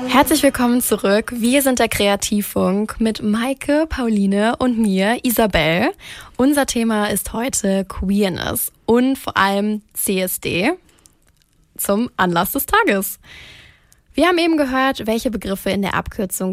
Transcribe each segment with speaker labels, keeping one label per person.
Speaker 1: Herzlich willkommen zurück. Wir sind der Kreativfunk mit Maike, Pauline und mir, Isabel. Unser Thema ist heute Queerness und vor allem CSD zum Anlass des Tages. Wir haben eben gehört, welche Begriffe in der Abkürzung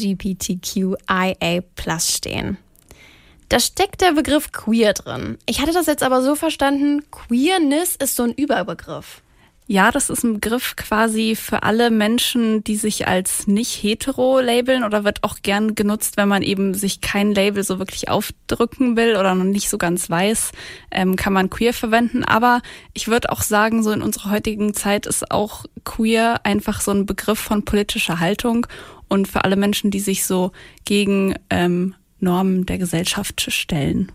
Speaker 1: LGBTQIA+ stehen. Da steckt der Begriff queer drin. Ich hatte das jetzt aber so verstanden, Queerness ist so ein Überbegriff.
Speaker 2: Ja, das ist ein Begriff quasi für alle Menschen, die sich als nicht hetero labeln, oder wird auch gern genutzt, wenn man eben sich kein Label so wirklich aufdrücken will oder noch nicht so ganz weiß, kann man queer verwenden. Aber ich würde auch sagen, so in unserer heutigen Zeit ist auch queer einfach so ein Begriff von politischer Haltung und für alle Menschen, die sich so gegen Normen der Gesellschaft stellen.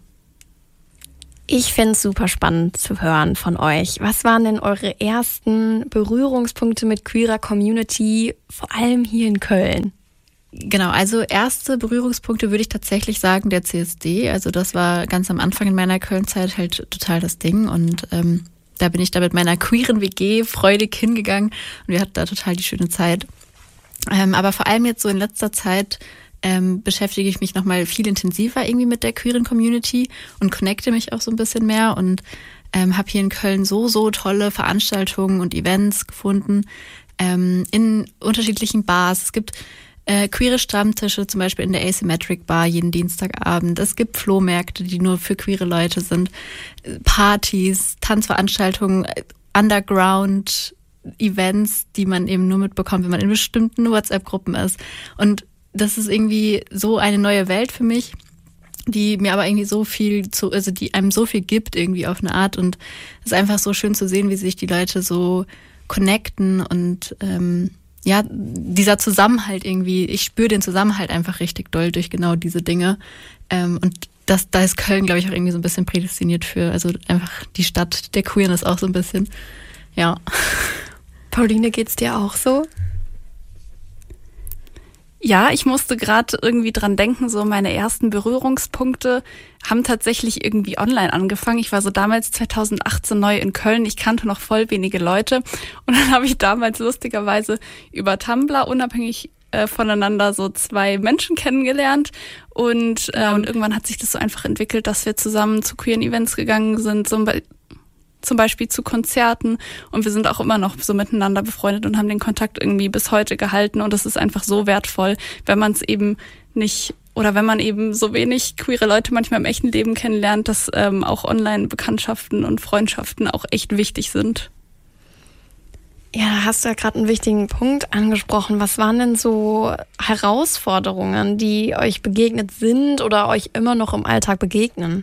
Speaker 1: Ich finde es super spannend zu hören von euch. Was waren denn eure ersten Berührungspunkte mit queerer Community, vor allem hier in Köln?
Speaker 3: Genau, also erste Berührungspunkte würde ich tatsächlich sagen, der CSD. Also das war ganz am Anfang in meiner Köln-Zeit halt total das Ding. Und da bin ich da mit meiner queeren WG freudig hingegangen und wir hatten da total die schöne Zeit. Aber vor allem jetzt so in letzter Zeit beschäftige ich mich nochmal viel intensiver irgendwie mit der queeren Community und connecte mich auch so ein bisschen mehr und habe hier in Köln so tolle Veranstaltungen und Events gefunden in unterschiedlichen Bars. Es gibt queere Stammtische, zum Beispiel in der Asymmetric Bar jeden Dienstagabend. Es gibt Flohmärkte, die nur für queere Leute sind, Partys, Tanzveranstaltungen, Underground-Events, die man eben nur mitbekommt, wenn man in bestimmten WhatsApp-Gruppen ist. Und das ist irgendwie so eine neue Welt für mich, die mir aber irgendwie die einem so viel gibt irgendwie auf eine Art, und es ist einfach so schön zu sehen, wie sich die Leute so connecten und dieser Zusammenhalt irgendwie, ich spüre den Zusammenhalt einfach richtig doll durch genau diese Dinge, und da ist Köln, glaube ich, auch irgendwie so ein bisschen prädestiniert für, also einfach die Stadt der Queerness auch so ein bisschen, ja.
Speaker 1: Pauline, geht's dir auch so?
Speaker 2: Ja, ich musste gerade irgendwie dran denken, so meine ersten Berührungspunkte haben tatsächlich irgendwie online angefangen. Ich war so damals 2018 neu in Köln, ich kannte noch voll wenige Leute und dann habe ich damals lustigerweise über Tumblr unabhängig voneinander so 2 Menschen kennengelernt und irgendwann hat sich das so einfach entwickelt, dass wir zusammen zu queeren Events gegangen sind, zum Beispiel zu Konzerten, und wir sind auch immer noch so miteinander befreundet und haben den Kontakt irgendwie bis heute gehalten, und das ist einfach so wertvoll, wenn man es eben nicht, oder wenn man eben so wenig queere Leute manchmal im echten Leben kennenlernt, dass auch Online-Bekanntschaften und Freundschaften auch echt wichtig sind.
Speaker 1: Ja, da hast du ja gerade einen wichtigen Punkt angesprochen. Was waren denn so Herausforderungen, die euch begegnet sind oder euch immer noch im Alltag begegnen?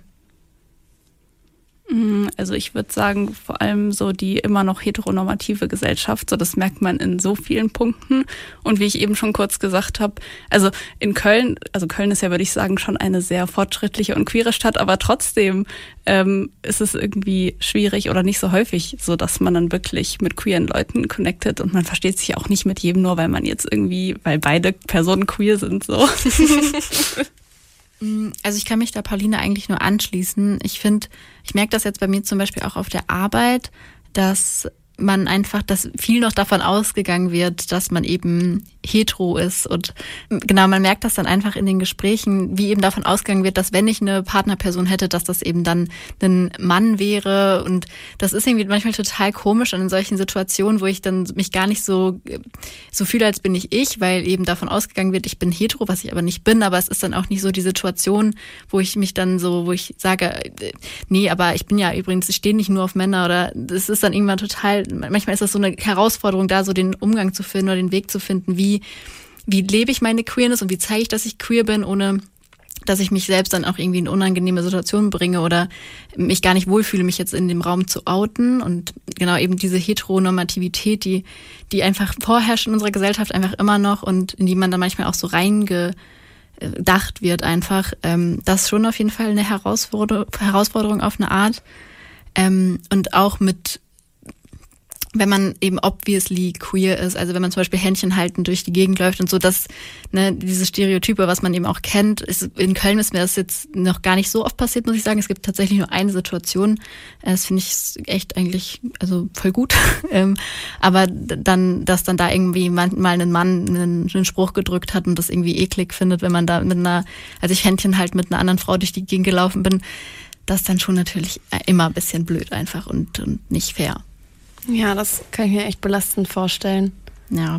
Speaker 2: Also ich würde sagen, vor allem so die immer noch heteronormative Gesellschaft, so das merkt man in so vielen Punkten. Und wie ich eben schon kurz gesagt habe, also in Köln, also Köln ist ja, würde ich sagen, schon eine sehr fortschrittliche und queere Stadt, aber trotzdem ist es irgendwie schwierig oder nicht so häufig, so dass man dann wirklich mit queeren Leuten connectet, und man versteht sich auch nicht mit jedem, nur weil weil beide Personen queer sind, so.
Speaker 3: Also ich kann mich da Pauline eigentlich nur anschließen. Ich merke das jetzt bei mir zum Beispiel auch auf der Arbeit, dass viel noch davon ausgegangen wird, dass man eben hetero ist, und genau, man merkt das dann einfach in den Gesprächen, wie eben davon ausgegangen wird, dass wenn ich eine Partnerperson hätte, dass das eben dann ein Mann wäre, und das ist irgendwie manchmal total komisch in solchen Situationen, wo ich dann mich gar nicht so fühle, als bin ich, weil eben davon ausgegangen wird, ich bin hetero, was ich aber nicht bin, aber es ist dann auch nicht so die Situation, wo ich sage, nee, aber ich bin ja übrigens, ich stehe nicht nur auf Männer, oder es ist dann irgendwann manchmal ist das so eine Herausforderung, da so den Umgang zu finden oder den Weg zu finden, wie lebe ich meine Queerness und wie zeige ich, dass ich queer bin, ohne dass ich mich selbst dann auch irgendwie in unangenehme Situationen bringe oder mich gar nicht wohlfühle, mich jetzt in dem Raum zu outen. Und genau eben diese Heteronormativität, die einfach vorherrscht in unserer Gesellschaft einfach immer noch und in die man dann manchmal auch so reingedacht wird einfach. Das ist schon auf jeden Fall eine Herausforderung auf eine Art. Und auch mit wenn man eben obviously queer ist, also wenn man zum Beispiel Händchen halten durch die Gegend läuft und so, das, ne, diese Stereotype, was man eben auch kennt, in Köln ist mir das jetzt noch gar nicht so oft passiert, muss ich sagen. Es gibt tatsächlich nur eine Situation, das finde ich echt eigentlich, also voll gut, aber dann, dass dann da irgendwie mal ein Mann einen Spruch gedrückt hat und das irgendwie eklig findet, wenn man da als ich Händchen halt mit einer anderen Frau durch die Gegend gelaufen bin, das ist dann schon natürlich immer ein bisschen blöd einfach und nicht fair.
Speaker 1: Ja, das kann ich mir echt belastend vorstellen.
Speaker 3: Ja.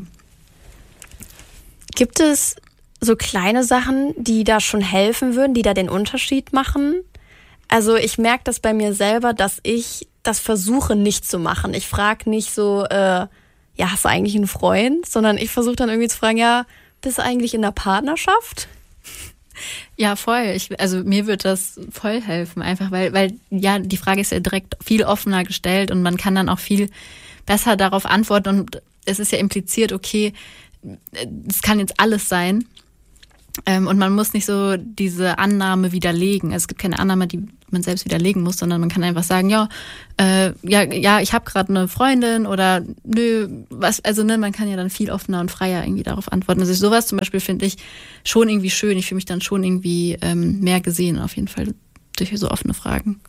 Speaker 1: Gibt es so kleine Sachen, die da schon helfen würden, die da den Unterschied machen? Also ich merke das bei mir selber, dass ich das versuche nicht zu machen. Ich frage nicht so, ja, hast du eigentlich einen Freund? Sondern ich versuche dann irgendwie zu fragen, ja, bist du eigentlich in einer Partnerschaft?
Speaker 3: Ja, voll. Also mir wird das voll helfen, einfach weil ja, die Frage ist ja direkt viel offener gestellt und man kann dann auch viel besser darauf antworten und es ist ja impliziert, okay, es kann jetzt alles sein und man muss nicht so diese Annahme widerlegen. Also es gibt keine Annahme, die man selbst widerlegen muss, sondern man kann einfach sagen, ja, ich habe gerade eine Freundin oder nö, was, also ne, man kann ja dann viel offener und freier irgendwie darauf antworten. Also sowas zum Beispiel finde ich schon irgendwie schön. Ich fühle mich dann schon irgendwie mehr gesehen auf jeden Fall durch so offene Fragen.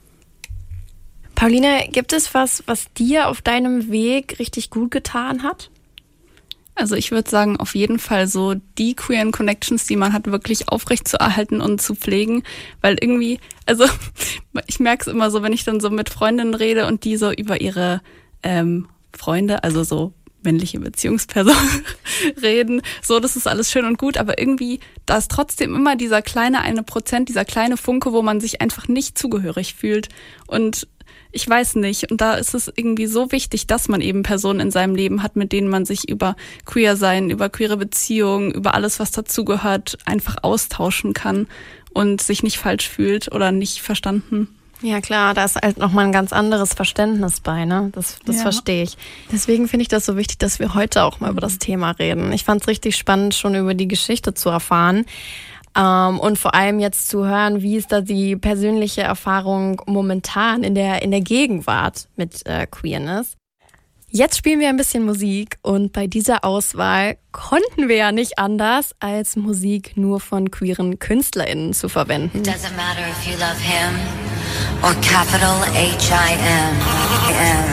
Speaker 1: Pauline, gibt es was dir auf deinem Weg richtig gut getan hat?
Speaker 2: Also ich würde sagen, auf jeden Fall so die queeren Connections, die man hat, wirklich aufrecht zu erhalten und zu pflegen, weil irgendwie, also ich merke es immer so, wenn ich dann so mit Freundinnen rede und die so über ihre Freunde, also so männliche Beziehungspersonen reden, so, das ist alles schön und gut, aber irgendwie, da ist trotzdem immer dieser kleine 1%, dieser kleine Funke, wo man sich einfach nicht zugehörig fühlt und ich weiß nicht. Und da ist es irgendwie so wichtig, dass man eben Personen in seinem Leben hat, mit denen man sich über Queer-Sein, über queere Beziehungen, über alles, was dazugehört, einfach austauschen kann und sich nicht falsch fühlt oder nicht verstanden.
Speaker 1: Ja klar, da ist halt nochmal ein ganz anderes Verständnis bei, ne? Das verstehe ich. Deswegen finde ich das so wichtig, dass wir heute auch mal über das Thema reden. Ich fand es richtig spannend, schon über die Geschichte zu erfahren. Und vor allem jetzt zu hören, wie ist da die persönliche Erfahrung momentan in der Gegenwart mit Queerness. Jetzt spielen wir ein bisschen Musik und bei dieser Auswahl konnten wir ja nicht anders, als Musik nur von queeren KünstlerInnen zu verwenden.
Speaker 4: Doesn't matter if you love him or capital H-I-M.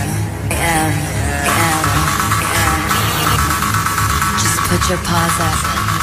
Speaker 4: Just put your paws up.